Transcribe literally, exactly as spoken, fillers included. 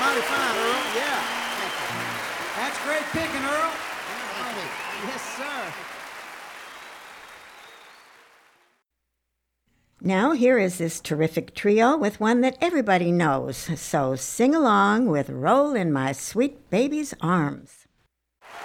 mighty fine, Earl. Yeah. That's great picking, Earl. Yes, sir. Now here is this terrific trio with one that everybody knows. So sing along with Roll in My Sweet Baby's Arms.